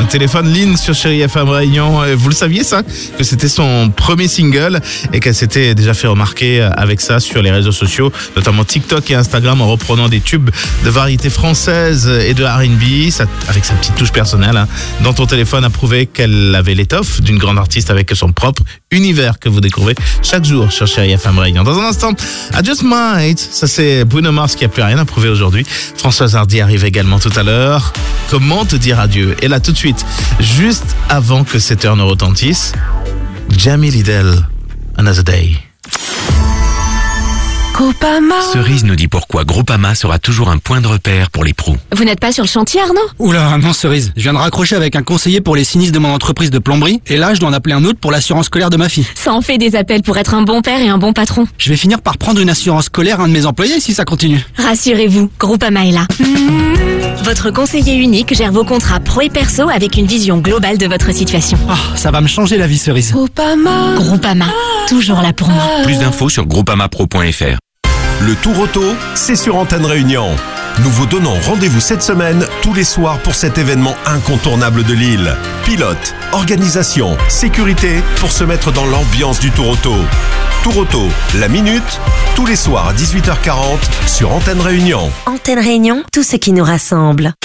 téléphone. Lynn sur Chérie FM Réunion. Vous le saviez ça? Que c'était son premier single et qu'elle s'était déjà fait remarquer avec ça sur les réseaux sociaux, notamment TikTok et Instagram, en reprenant des tubes de variété française et de R&B, avec sa petite touche personnelle. Dans ton téléphone a prouvé qu'elle avait l'étoffe d'une grande artiste avec son propre univers que vous découvrez chaque jour sur Chérie FM Réunion. Dans un instant, I Just Might, ça c'est Bruno Mars qui a plus rien à prouver aujourd'hui. Françoise Hardy arrive également tout à l'heure. Comment te dire adieu? Et là tout de suite, juste avant que cette heure ne retentisse, Jamie Lidl, Another Day. Groupama. Cerise nous dit pourquoi Groupama sera toujours un point de repère pour les pros. Vous n'êtes pas sur le chantier, Arnaud? Oula, non Cerise, je viens de raccrocher avec un conseiller pour les sinistres de mon entreprise de plomberie, et là je dois en appeler un autre pour l'assurance scolaire de ma fille. Ça en fait des appels pour être un bon père et un bon patron. Je vais finir par prendre une assurance scolaire à un de mes employés si ça continue. Rassurez-vous, Groupama est là. Votre conseiller unique gère vos contrats pro et perso avec une vision globale de votre situation. Ah, ça va me changer la vie Cerise. Groupama, toujours là pour moi. Plus d'infos sur groupamapro.fr. Le Tour Auto, c'est sur Antenne Réunion. Nous vous donnons rendez-vous cette semaine, tous les soirs, pour cet événement incontournable de l'île. Pilote, organisation, sécurité, pour se mettre dans l'ambiance du Tour Auto. Tour Auto, la minute, tous les soirs à 18h40 sur Antenne Réunion. Antenne Réunion, tout ce qui nous rassemble.